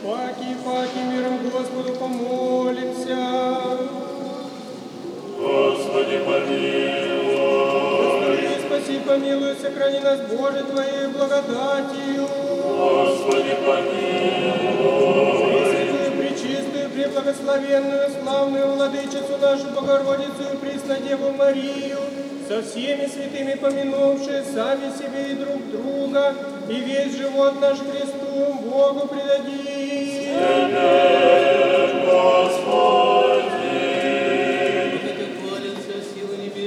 Паки миром Господу помолимся. Господи, помилуй. Господи, спаси, помилуй, сохрани нас, Боже, Твоей благодатью. Господи, помилуй. Пресвятую, пречистую, преблагословенную, славную Владычицу нашу Богородицу и Преснодеву Марию, со всеми святыми помянувшие сами себе и друг друга, и весь живот наш Христу Богу предадим.